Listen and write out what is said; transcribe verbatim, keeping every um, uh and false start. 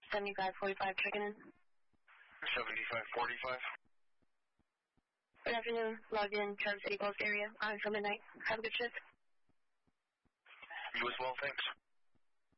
seventy-five forty-five checking in. seventy-five forty-five. Good afternoon. Logged in Traverse City Coast area. On until midnight. Have a good shift. You as well, thanks.